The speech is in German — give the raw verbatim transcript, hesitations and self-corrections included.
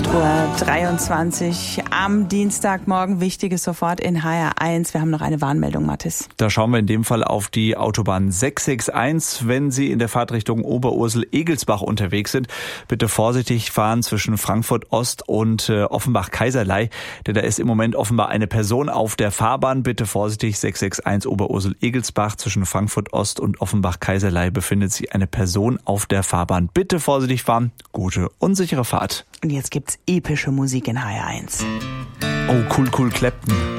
acht Uhr dreiundzwanzig am Dienstagmorgen. Wichtiges sofort in H R eins. Wir haben noch eine Warnmeldung, Mathis. Da schauen wir in dem Fall auf die Autobahn sechs sechs eins. Wenn Sie in der Fahrtrichtung Oberursel-Egelsbach unterwegs sind, bitte vorsichtig fahren zwischen Frankfurt Ost und äh, Offenbach-Kaiserlei. Denn da ist im Moment offenbar eine Person auf der Fahrbahn. Bitte vorsichtig, sechs sechs eins Oberursel-Egelsbach. Zwischen Frankfurt Ost und Offenbach-Kaiserlei befindet sich eine Person auf der Fahrbahn. Bitte vorsichtig fahren. Gute und sichere Fahrt. Und jetzt gibt's epische Musik in H R eins. Oh, cool, cool, Clapton.